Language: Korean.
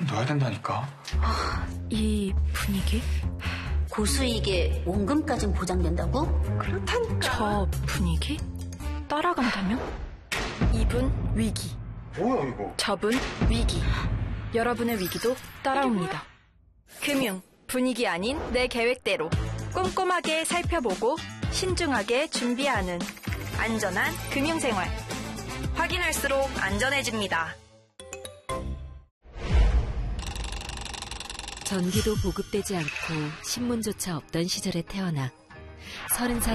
좀 넣어야 된다니까. 이 분위기? 고수익에 원금까진 보장된다고? 그렇다니까. 저 분위기? 따라간다면? 이분 위기. 뭐야 이거? 저분 위기. 여러분의 위기도 따라옵니다. 금융, 분위기 아닌 내 계획대로 꼼꼼하게 살펴보고 신중하게 준비하는 안전한 금융생활. 확인할수록 안전해집니다. 전기도 보급되지 않고 신문조차 없던 시절에 태어나 30살